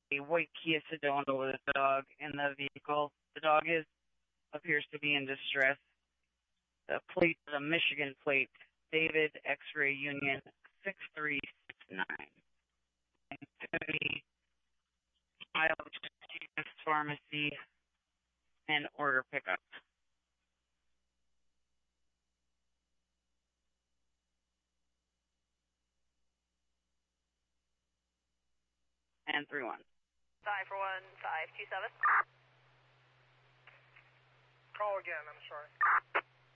a white Kia Sedona with a dog in the vehicle. The dog appears to be in distress. The plate is a Michigan plate, David X-Ray Union 6369. Infinity Miles Pharmacy and order pickup. And 31. 541-527. Call again, I'm sorry.